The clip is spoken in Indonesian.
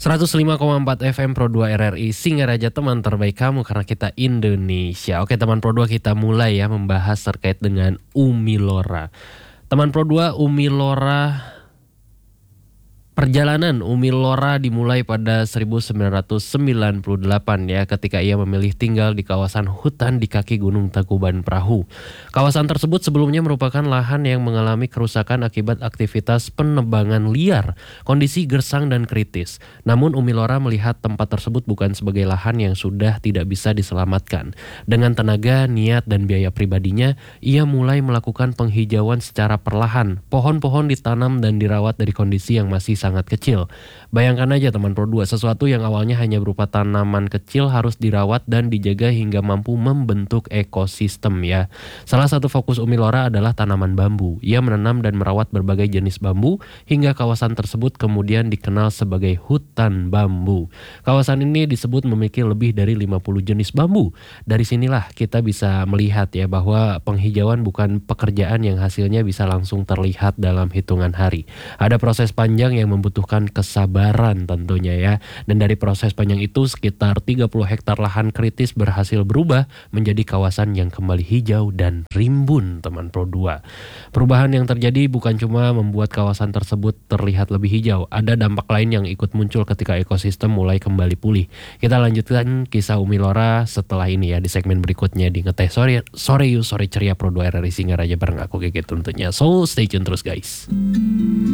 105,4 FM Pro 2 RRI Singaraja, teman terbaik kamu karena kita Indonesia. Oke teman Pro 2, kita mulai ya membahas terkait dengan Umi Lora. Teman Pro 2, Umi Lora, perjalanan Umi Lora dimulai pada 1998 ya, ketika ia memilih tinggal di kawasan hutan di kaki Gunung Tangkuban Perahu. Kawasan tersebut sebelumnya merupakan lahan yang mengalami kerusakan akibat aktivitas penebangan liar, kondisi gersang dan kritis. Namun Umi Lora melihat tempat tersebut bukan sebagai lahan yang sudah tidak bisa diselamatkan. Dengan tenaga, niat dan biaya pribadinya, ia mulai melakukan penghijauan secara perlahan. Pohon-pohon ditanam dan dirawat dari kondisi yang masih sangat kecil. Bayangkan aja teman Pro 2, sesuatu yang awalnya hanya berupa tanaman kecil harus dirawat dan dijaga hingga mampu membentuk ekosistem ya. Salah satu fokus Umi Lora adalah tanaman bambu. Ia menanam dan merawat berbagai jenis bambu hingga kawasan tersebut kemudian dikenal sebagai hutan bambu. Kawasan ini disebut memiliki lebih dari 50 jenis bambu. Dari sinilah kita bisa melihat ya bahwa penghijauan bukan pekerjaan yang hasilnya bisa langsung terlihat dalam hitungan hari. Ada proses panjang yang membutuhkan kesabaran tentunya ya. Dan dari proses panjang itu sekitar 30 hektar lahan kritis berhasil berubah menjadi kawasan yang kembali hijau dan rimbun teman Pro 2. Perubahan yang terjadi bukan cuma membuat kawasan tersebut terlihat lebih hijau, ada dampak lain yang ikut muncul ketika ekosistem mulai kembali pulih. Kita lanjutkan kisah Umi Lora setelah ini ya, di segmen berikutnya di Ngeteh Sore Ceria Pro 2 RRI Singaraja bareng aku Gege tentunya. So stay tune terus guys.